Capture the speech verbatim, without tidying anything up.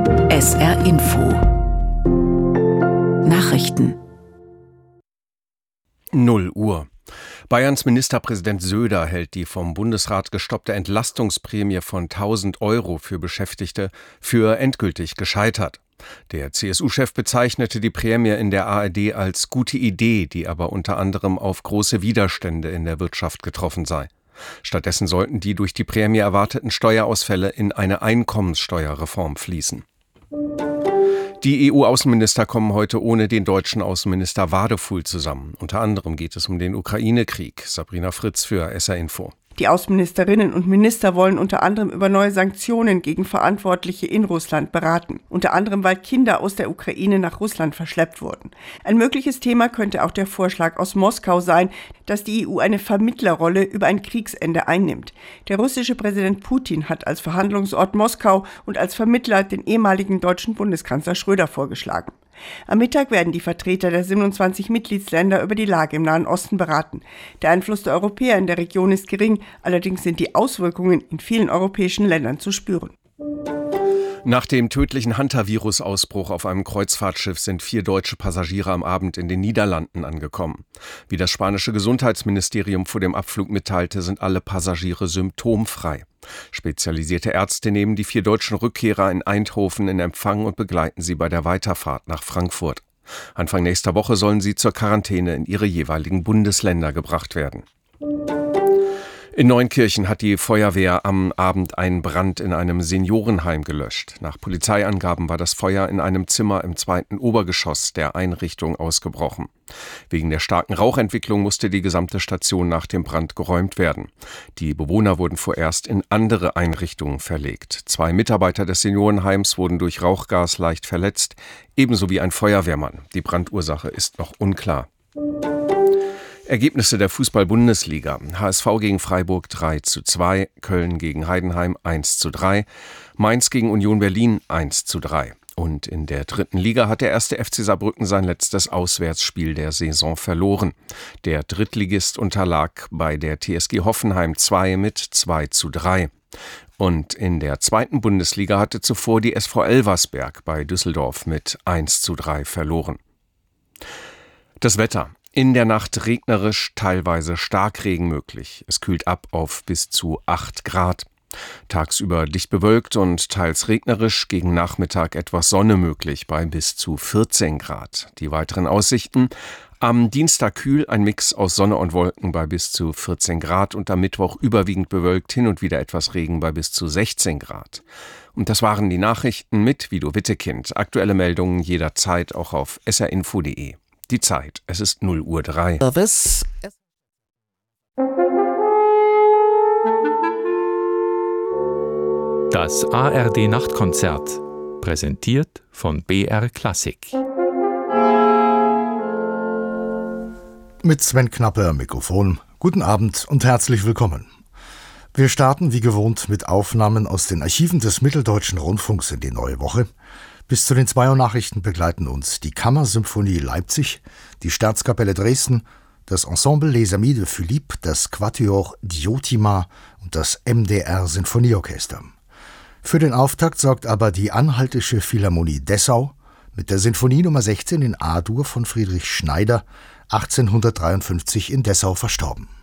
S R Info Nachrichten null Uhr. Bayerns Ministerpräsident Söder hält die vom Bundesrat gestoppte Entlastungsprämie von tausend Euro für Beschäftigte für endgültig gescheitert. Der C S U-Chef bezeichnete die Prämie in der A R D als gute Idee, die aber unter anderem auf große Widerstände in der Wirtschaft getroffen sei. Stattdessen sollten die durch die Prämie erwarteten Steuerausfälle in eine Einkommenssteuerreform fließen. Die E U-Außenminister kommen heute ohne den deutschen Außenminister Wadefuhl zusammen. Unter anderem geht es um den Ukraine-Krieg. Sabrina Fritz für S R Info. Die Außenministerinnen und Minister wollen unter anderem über neue Sanktionen gegen Verantwortliche in Russland beraten. Unter anderem, weil Kinder aus der Ukraine nach Russland verschleppt wurden. Ein mögliches Thema könnte auch der Vorschlag aus Moskau sein, dass die E U eine Vermittlerrolle über ein Kriegsende einnimmt. Der russische Präsident Putin hat als Verhandlungsort Moskau und als Vermittler den ehemaligen deutschen Bundeskanzler Schröder vorgeschlagen. Am Mittag werden die Vertreter der siebenundzwanzig Mitgliedsländer über die Lage im Nahen Osten beraten. Der Einfluss der Europäer in der Region ist gering, allerdings sind die Auswirkungen in vielen europäischen Ländern zu spüren. Nach dem tödlichen Hantavirus-Ausbruch auf einem Kreuzfahrtschiff sind vier deutsche Passagiere am Abend in den Niederlanden angekommen. Wie das spanische Gesundheitsministerium vor dem Abflug mitteilte, sind alle Passagiere symptomfrei. Spezialisierte Ärzte nehmen die vier deutschen Rückkehrer in Eindhoven in Empfang und begleiten sie bei der Weiterfahrt nach Frankfurt. Anfang nächster Woche sollen sie zur Quarantäne in ihre jeweiligen Bundesländer gebracht werden. In Neunkirchen hat die Feuerwehr am Abend einen Brand in einem Seniorenheim gelöscht. Nach Polizeiangaben war das Feuer in einem Zimmer im zweiten Obergeschoss der Einrichtung ausgebrochen. Wegen der starken Rauchentwicklung musste die gesamte Station nach dem Brand geräumt werden. Die Bewohner wurden vorerst in andere Einrichtungen verlegt. Zwei Mitarbeiter des Seniorenheims wurden durch Rauchgas leicht verletzt, ebenso wie ein Feuerwehrmann. Die Brandursache ist noch unklar. Ergebnisse der Fußball-Bundesliga. H S V gegen Freiburg drei zu zwei, Köln gegen Heidenheim eins zu drei, Mainz gegen Union Berlin eins zu drei. Und in der dritten Liga hat der erste F C Saarbrücken sein letztes Auswärtsspiel der Saison verloren. Der Drittligist unterlag bei der T S G Hoffenheim zwei mit zwei zu drei. Und in der zweiten Bundesliga hatte zuvor die S V Elversberg bei Düsseldorf mit eins zu drei verloren. Das Wetter. In der Nacht regnerisch, teilweise Starkregen möglich. Es kühlt ab auf bis zu acht Grad. Tagsüber dicht bewölkt und teils regnerisch, gegen Nachmittag etwas Sonne möglich bei bis zu vierzehn Grad. Die weiteren Aussichten: am Dienstag kühl, ein Mix aus Sonne und Wolken bei bis zu vierzehn Grad und am Mittwoch überwiegend bewölkt, hin und wieder etwas Regen bei bis zu sechzehn Grad. Und das waren die Nachrichten mit Vido Wittekind. Aktuelle Meldungen jederzeit auch auf s r info punkt d e. Die Zeit, es ist null Uhr drei. Service. Das A R D-Nachtkonzert, präsentiert von B R Klassik. Mit Sven Knappe am Mikrofon. Guten Abend und herzlich willkommen. Wir starten wie gewohnt mit Aufnahmen aus den Archiven des Mitteldeutschen Rundfunks in die neue Woche. Bis zu den zwei Uhr Nachrichten begleiten uns die Kammersymphonie Leipzig, die Staatskapelle Dresden, das Ensemble Les Amis de Philippe, das Quatuor Diotima und das M D R-Sinfonieorchester. Für den Auftakt sorgt aber die Anhaltische Philharmonie Dessau mit der Sinfonie Nummer sechzehn in A-Dur von Friedrich Schneider, achtzehnhundertdreiundfünfzig in Dessau verstorben.